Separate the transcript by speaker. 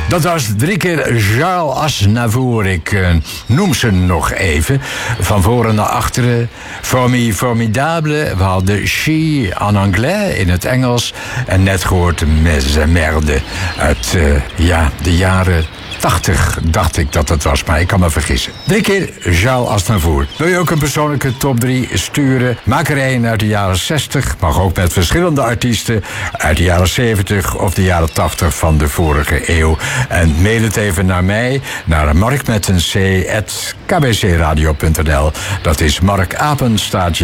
Speaker 1: Dat was 3 keer Charles Aznavour. Ik noem ze nog even. Van voren naar achteren. Formidable. We hadden She en anglais in het Engels. En net gehoord Mes Merde. Uit de jaren 80 dacht ik dat het was, maar ik kan me vergissen. 3 keer Charles Aznavour. Wil je ook een persoonlijke top 3 sturen? Maak er een uit de jaren 60. Mag ook met verschillende artiesten uit de jaren 70 of de jaren 80 van de vorige eeuw. En mail het even naar mij, naar mark@kbcradio.nl. Dat is Mark Apenstaartje